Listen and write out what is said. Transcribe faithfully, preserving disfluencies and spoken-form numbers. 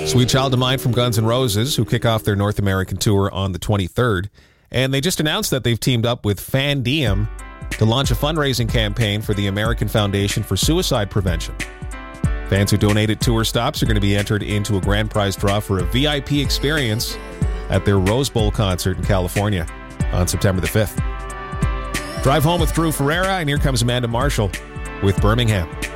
Sweet Child of Mine from Guns N' Roses, who kick off their North American tour on the twenty-third. And they just announced that they've teamed up with Fan Diem to launch a fundraising campaign for the American Foundation for Suicide Prevention. Fans who donated tour stops are going to be entered into a grand prize draw for a V I P experience at their Rose Bowl concert in California on September the fifth. Drive home with Drew Ferreira, and here comes Amanda Marshall with Birmingham.